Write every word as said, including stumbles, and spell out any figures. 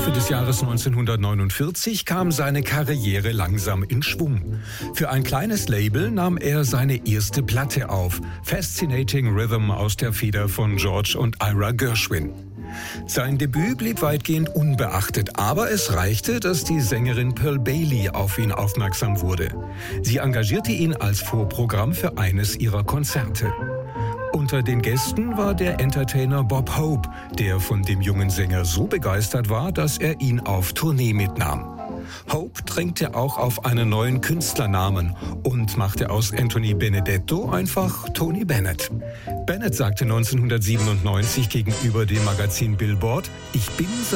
Laufe des Jahres neunzehnhundertneunundvierzig kam seine Karriere langsam in Schwung. Für ein kleines Label nahm er seine erste Platte auf, Fascinating Rhythm aus der Feder von George und Ira Gershwin. Sein Debüt blieb weitgehend unbeachtet, aber es reichte, dass die Sängerin Pearl Bailey auf ihn aufmerksam wurde. Sie engagierte ihn als Vorprogramm für eines ihrer Konzerte. Unter den Gästen war der Entertainer Bob Hope, der von dem jungen Sänger so begeistert war, dass er ihn auf Tournee mitnahm. Hope drängte auch auf einen neuen Künstlernamen und machte aus Anthony Benedetto einfach Tony Bennett. Bennett sagte neunzehnhundertsiebenundneunzig gegenüber dem Magazin Billboard: „Ich bin